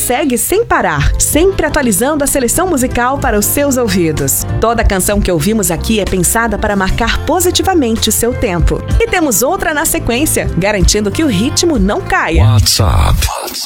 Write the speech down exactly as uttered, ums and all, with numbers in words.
segue sem parar, sempre atualizando a seleção musical para os seus ouvidos. Toda canção que ouvimos aqui é pensada para marcar positivamente o seu tempo. E temos outra na sequência, garantindo que o ritmo não caia. WhatsApp